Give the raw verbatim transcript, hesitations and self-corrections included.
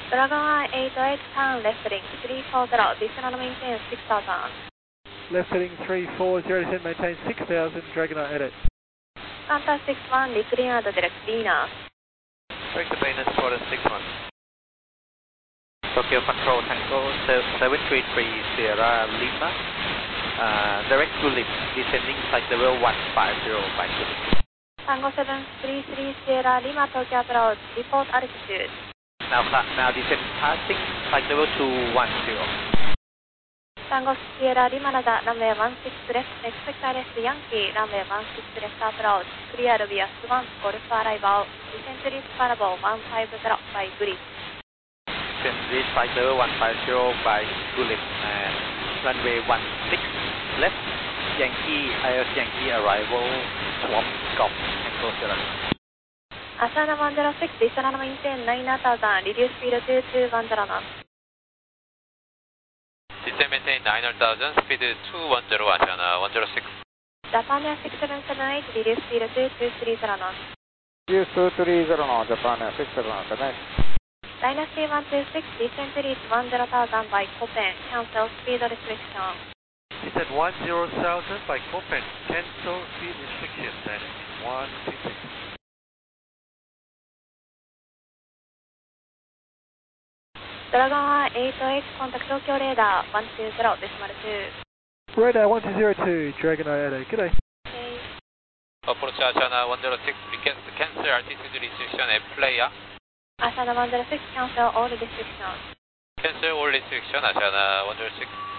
Dragon One eight eight, turn left heading three four zero, descend and maintain six thousand. Left heading three four zero, descend maintain six thousand, Dragon One edit. Qantas six one, reclean and direct Venus. Vector Venus, Squadron six one. Tokyo Control Tango seven three three Sierra Lima. Uh, direct to Lima, descending flight level one five zero by two. Tango seven three three Sierra Lima, Tokyo approach, report altitude. Now, now descend passing flight level two one zero. Tango Sierra Lima, Nada, runway one six left, expect I L S Yankee, runway one six left approach, clear via Swan, Golf arrival, descend to reach parabol one five zero by Gulip. Descend reach flight level one five zero by Gulip and runway one six left, Yankee, I L S Yankee arrival, Swamp, Golf, Tango Sierra Lima. Asana one zero six, descend and maintain nine thousand, reduce speed to two one zero knots. Descend maintain nine thousand, speed two one zero, Asana one zero six. Japan Air six seven seven eight, reduce speed to two three zero knots. Reduce two three zero knots, Japan Air six seven seven eight. Dynasty one two six, descend to reach one zero thousand by Copen, cancel speed restriction. Descend one zero thousand by Copen, cancel speed restriction, Dynasty one two six. Dragon One eight eight, contact Tokyo radar one two zero, decimal two. Radar one two zero two, Dragon Eye eight eight, good day. Okay. Approach Asana one zero six, request cancel altitude restriction at player. Asana one zero six, cancel all restrictions. Cancel all restriction, Asana one zero six.